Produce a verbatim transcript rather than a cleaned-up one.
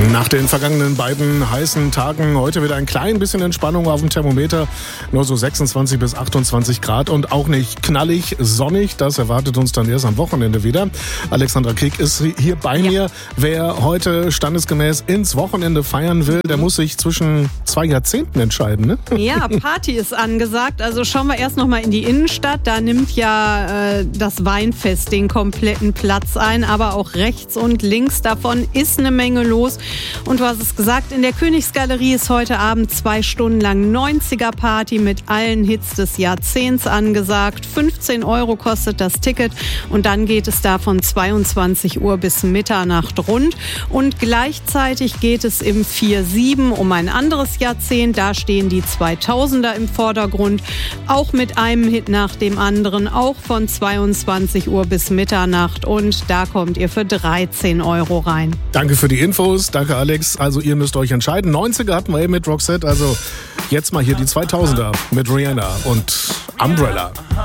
Nach den vergangenen beiden heißen Tagen heute wieder ein klein bisschen Entspannung auf dem Thermometer. Nur so sechsundzwanzig bis achtundzwanzig Grad und auch nicht knallig sonnig. Das erwartet uns dann erst am Wochenende wieder. Alexandra Krieg ist hier bei ja. mir. Wer heute standesgemäß ins Wochenende feiern will, der muss sich zwischen zwei Jahrzehnten entscheiden, ne? Ja, Party ist angesagt. Also schauen wir erst noch mal in die Innenstadt. Da nimmt ja äh, das Weinfest den kompletten Platz ein. Aber auch rechts und links davon ist eine Menge los. Und du hast es gesagt, in der Königsgalerie ist heute Abend zwei Stunden lang neunziger-Party mit allen Hits des Jahrzehnts angesagt. fünfzehn Euro kostet das Ticket und dann geht es da von zweiundzwanzig Uhr bis Mitternacht rund. Und gleichzeitig geht es im vier sieben um ein anderes Jahrzehnt. Da stehen die zweitausender im Vordergrund, auch mit einem Hit nach dem anderen, auch von zweiundzwanzig Uhr bis Mitternacht. Und da kommt ihr für dreizehn Euro rein. Danke für die Infos. Danke, Alex. Also ihr müsst euch entscheiden. neunziger hatten wir eben mit Roxette. Also jetzt mal hier die zweitausender mit Rihanna und Umbrella.